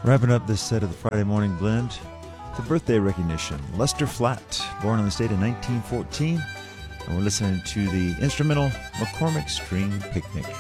Wrapping up this set of the Friday Morning Blend, the birthday recognition. Lester Flatt, born in the state in 1914, and we're listening to the instrumental McCormick String Picnic.